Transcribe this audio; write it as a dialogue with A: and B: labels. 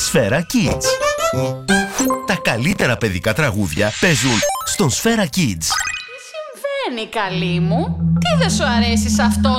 A: Σφαίρα Kids. Τα καλύτερα παιδικά τραγούδια παίζουν στον Σφαίρα Kids.
B: Τι συμβαίνει, καλή μου? Τι δεν σου αρέσει σε αυτό